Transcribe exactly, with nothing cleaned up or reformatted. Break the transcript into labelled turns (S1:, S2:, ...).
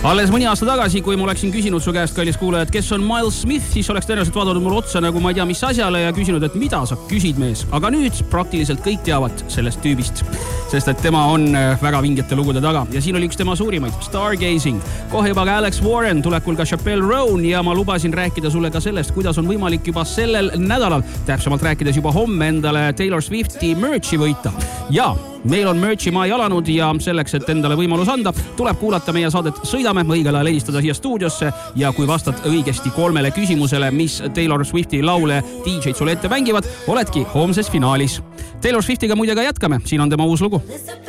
S1: Alles mõni aasta tagasi, kui ma oleksin küsinud su käest, kallis kuulajad, kes on Miles Smith, siis oleks tõenäoliselt vaadanud mul otsa nagu ma ei tea mis asjale ja küsinud, et mida sa küsid mees. Aga nüüd praktiliselt kõik teavad sellest tüübist, sest et tema on väga vingete lugude taga. Ja siin oli üks tema suurimaid, Stargazing. Kohe juba ka Alex Warren, tulekul ka Chappelle Roan ja ma lubasin rääkida sulle ka sellest, kuidas on võimalik juba sellel nädalal, täpsemalt rääkides juba homme endale Taylor Swifti merchi võita. Ja meil on merchi mai alanud ja selleks, et endale võimalus anda, tuleb kuulata meie saadet Sõidame, õigel ajal helistada siia stuudiosse ja kui vastad õigesti kolmele küsimusele, mis Taylor Swifti laule D J-d sulle ette mängivad, oledki homses finaalis. Taylor Swiftiga muide ka jätkame, siin on tema uus lugu.